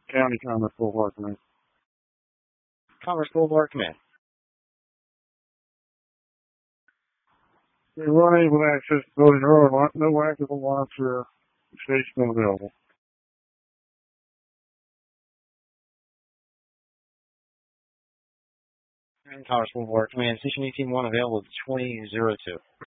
County Commerce School Board Command. Commerce School Board Command. We were unable to access the building earlier. No active alarms or station available. Commerce School Board Command. Station 18-1 available at 2002.